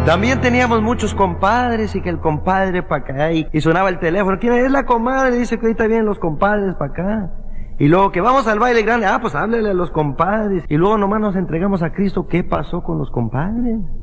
También teníamos muchos compadres y que el compadre para acá y sonaba el teléfono. ¿Quién es la comadre? Dice que ahorita vienen los compadres para acá. Y luego que vamos al baile grande, pues háblele a los compadres. Y luego nomás nos entregamos a Cristo. ¿Qué pasó con los compadres?